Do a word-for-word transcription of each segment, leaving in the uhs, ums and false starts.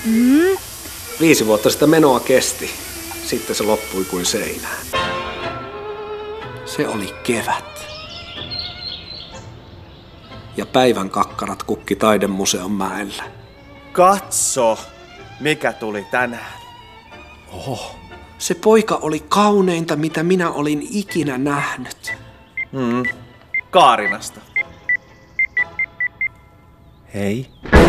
Mm. Viisi vuotta sitä menoa kesti. Sitten se loppui kuin seinään. Se oli kevät. Ja päivän kakkarat kukki Taidemuseon mäellä. Katso, mikä tuli tänään. Oho, se poika oli kauneinta, mitä minä olin ikinä nähnyt. Mm. Kaarinasta. Hei.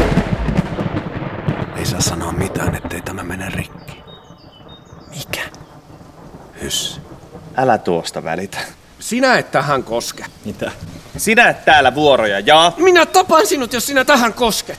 Ei saa sanoa mitään, ettei tämä mene rikki. Mikä? Hyss. Älä tuosta välitä. Sinä et tähän koske. Mitä? Sinä et täällä vuoroja, jaa? Minä tapan sinut, jos sinä tähän kosket.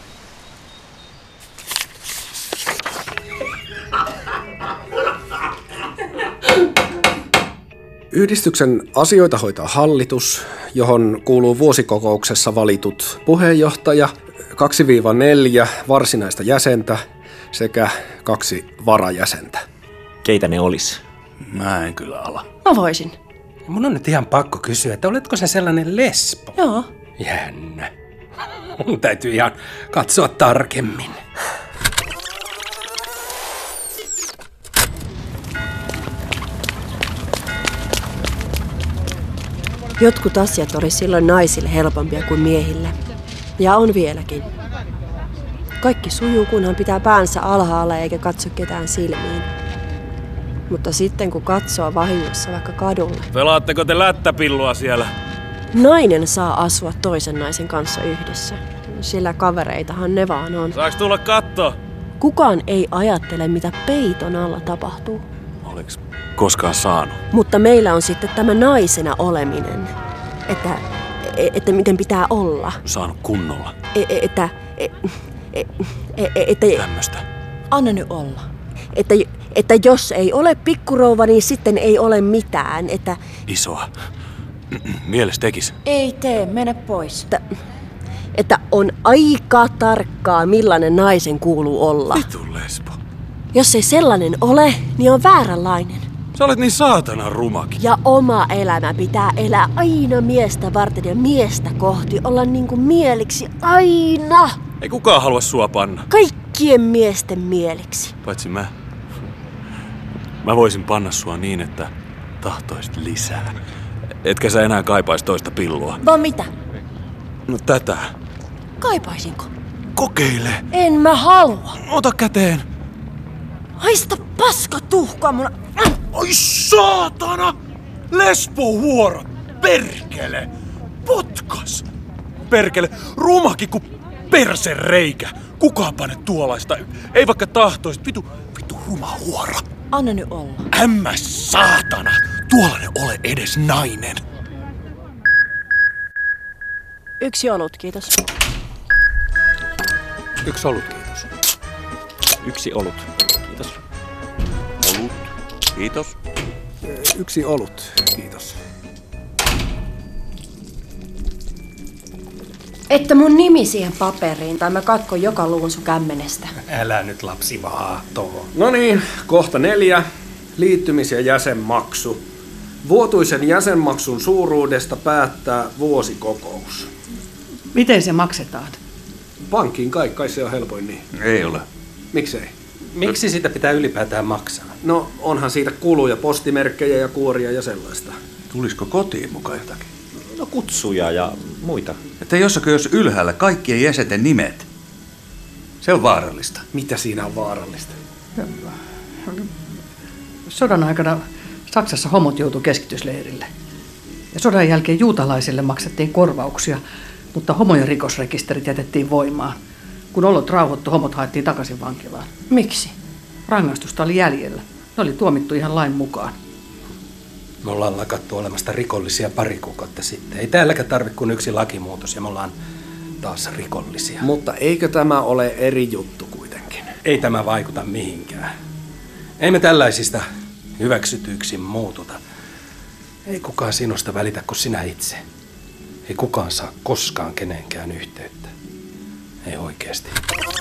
Yhdistyksen asioita hoitaa hallitus, johon kuuluu vuosikokouksessa valitut puheenjohtaja, kaksi neljä varsinaista jäsentä sekä kaksi varajäsentä. Keitä ne olis? Mä en kyllä ala. Mä voisin. Mun on nyt ihan pakko kysyä, että oletko sä sellainen lesbo? Joo. Jännä. Mun täytyy ihan katsoa tarkemmin. Jotkut asiat oli silloin naisille helpompia kuin miehille. Ja on vieläkin. Kaikki sujuu, kunhan pitää päänsä alhaalla eikä katso ketään silmiin. Mutta sitten kun katsoo vahingossa vaikka kadulla. Pelaatteko te lättäpillua siellä? Nainen saa asua toisen naisen kanssa yhdessä. Sillä kavereitahan ne vaan on. Saaks tulla katto? Kukaan ei ajattele, mitä peiton alla tapahtuu. Oliks koskaan saanut? Mutta meillä on sitten tämä naisena oleminen. Että, että miten pitää olla. Saanut kunnolla. Että... Että... Tämmöstä. Anna nyt olla. Että, että jos ei ole pikkurouva, niin sitten ei ole mitään. Että... Isoa. Mieles tekis. Ei tee, mene pois. Että, että on aika tarkkaa, millainen naisen kuuluu olla. Vitu lesbo. Jos ei sellainen ole, niin on vääränlainen. Sä olet niin saatanan rumakin. Ja oma elämä pitää elää aina miestä varten ja miestä kohti. Olla niinku mieliksi aina. Ei kukaan halua sua panna. Kaikkien miesten mieliksi. Paitsi mä. Mä voisin panna sua niin, että tahtoisit lisää. Etkä sä enää kaipais toista pillua. Vaan mitä? No tätä. Kaipaisinko? Kokeile. En mä halua. Ota käteen. Haista paska tuhkaa mun... Ai saatana! Lesbohuoro! Perkele! Potkas! Perkele! Rumaki ku persereikä! Kukaan pane tuollaista? Ei vaikka tahtoisit. Vitu, vitu ruma huoro. Anna nyt olla. Ämmä saatana! Tuollainen ole edes nainen. Yksi olut, kiitos. Yksi olut, kiitos. Yksi olut. Kiitos. Olut. Kiitos. Yksi olut, kiitos. Että mun nimi siihen paperiin, tai mä katkon joka luvun sun kämmenestä. Älä nyt lapsi vaahtoo. No niin, kohta neljä. Liittymis- ja jäsenmaksu. Vuotuisen jäsenmaksun suuruudesta päättää vuosikokous. Miten se maksetaan? Pankkiin kai, kai se on helpoin niin. Ei ole. Miksei? Miksi sitä pitää ylipäätään maksaa? No, onhan siitä kuluja, postimerkkejä ja kuoria ja sellaista. Tulisiko kotiin mukaan jotakin? No kutsuja ja muita. Että jossakin jos ylhäällä kaikkien jäsenten nimet. Se on vaarallista. Mitä siinä on vaarallista? Sodan aikana Saksassa homot joutui keskitysleirille. Ja sodan jälkeen juutalaisille maksettiin korvauksia, mutta homojen rikosrekisterit jätettiin voimaan. Kun olot rauhoittu, homot haettiin takaisin vankilaan. Miksi? Rangaistusta oli jäljellä. Ne oli tuomittu ihan lain mukaan. Me ollaan lakattu olemasta rikollisia pari kuukautta sitten. Ei täälläkään tarvitse kuin yksi lakimuutos ja me ollaan taas rikollisia. Mutta eikö tämä ole eri juttu kuitenkin? Ei tämä vaikuta mihinkään. Ei me tällaisista hyväksytyiksi muututa. Ei kukaan sinusta välitä kuin sinä itse. Ei kukaan saa koskaan kenenkään yhteyttä. Ei oikeasti.